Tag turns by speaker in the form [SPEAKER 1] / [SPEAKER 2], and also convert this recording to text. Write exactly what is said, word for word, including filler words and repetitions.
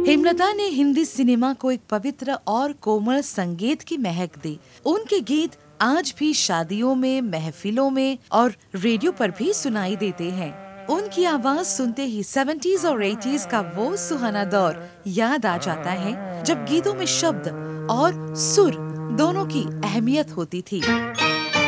[SPEAKER 1] हेमलता ने हिंदी सिनेमा को एक पवित्र और कोमल संगीत की महक दी। उनके गीत आज भी शादियों में, महफिलों में और रेडियो पर भी सुनाई देते हैं। उनकी आवाज सुनते ही सेवेंटीज़ और एटीज़ का वो सुहाना दौर याद आ जाता है, जब गीतों में शब्द और सुर दोनों की अहमियत होती थी।